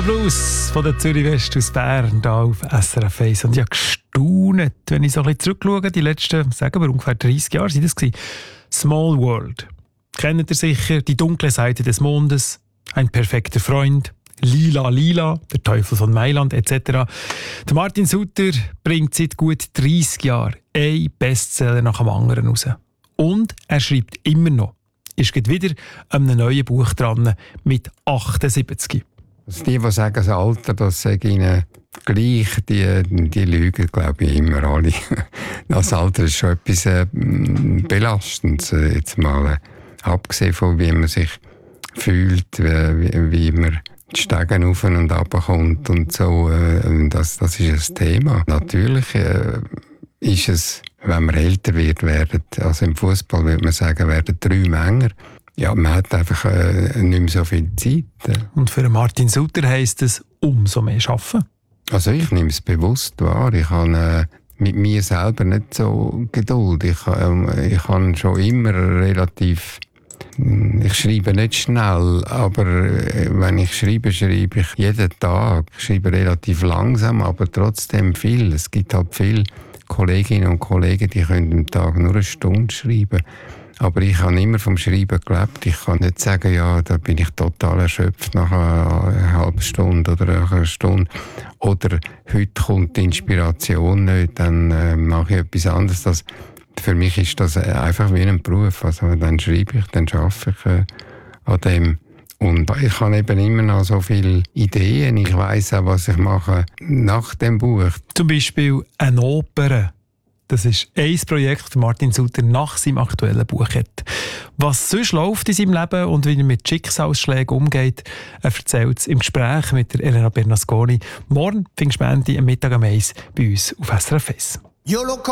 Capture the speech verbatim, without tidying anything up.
Blues von der Zürich West aus Bern, hier auf S R F eins. Und ich habe gestaunt, wenn ich so ein bisschen zurückschaue, die letzten, sagen wir, ungefähr dreißig Jahre sind das gewesen. Small World. Kennt ihr sicher? Die dunkle Seite des Mondes, ein perfekter Freund, Lila Lila, der Teufel von Mailand et cetera. Der Martin Sutter bringt seit gut dreißig Jahren einen Bestseller nach dem anderen raus. Und er schreibt immer noch. Ist gerade wieder an einem neuen Buch dran mit achtundsiebzig. Also die, die sagen, das Alter, das sage ihnen gleich, die, die lügen, glaube ich, immer alle. Das Alter ist schon etwas äh, Belastendes. Jetzt mal, äh, abgesehen von, wie man sich fühlt, wie, wie man die Stege auf und runter kommt und so. Äh, das, das ist ein Thema. Natürlich äh, ist es, wenn man älter wird, werden, also im Fußball würde man sagen, werden drei Männer. Ja, man hat einfach äh, nicht mehr so viel Zeit. Und für Martin Sutter heisst es, umso mehr arbeiten. Also ich nehme es bewusst wahr. Ich habe äh, mit mir selber nicht so Geduld. Ich, äh, ich habe schon immer relativ... Ich schreibe nicht schnell, aber äh, wenn ich schreibe, schreibe ich jeden Tag. Ich schreibe relativ langsam, aber trotzdem viel. Es gibt halt viele Kolleginnen und Kollegen, die können am Tag nur eine Stunde schreiben. Aber ich habe immer vom Schreiben gelebt. Ich kann nicht sagen, ja, da bin ich total erschöpft nach einer halben Stunde oder einer Stunde. Oder heute kommt die Inspiration nicht, dann äh, mache ich etwas anderes. Das, für mich ist das einfach wie ein Beruf. Also dann schreibe ich, dann arbeite ich äh, an dem. Und ich habe eben immer noch so viele Ideen. Ich weiss auch, was ich mache nach dem Buch. Zum Beispiel eine Oper. Das ist ein Projekt, das Martin Sutter nach seinem aktuellen Buch hat. Was sonst läuft in seinem Leben und wie er mit Schicksalsschlägen umgeht, er erzählt es im Gespräch mit der Elena Bernasconi. Morgen findest du am Mittag um eins bei uns auf S R F eins.